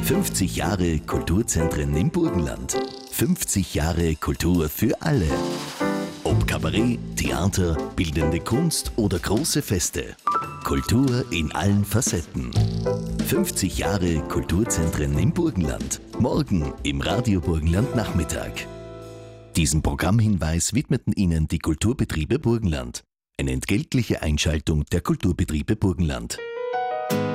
50 Jahre Kulturzentren im Burgenland. 50 Jahre Kultur für alle. Ob Kabarett, Theater, bildende Kunst oder große Feste. Kultur in allen Facetten. 50 Jahre Kulturzentren im Burgenland. Morgen im Radio Burgenland Nachmittag. Diesen Programmhinweis widmeten Ihnen die Kulturbetriebe Burgenland. Eine entgeltliche Einschaltung der Kulturbetriebe Burgenland.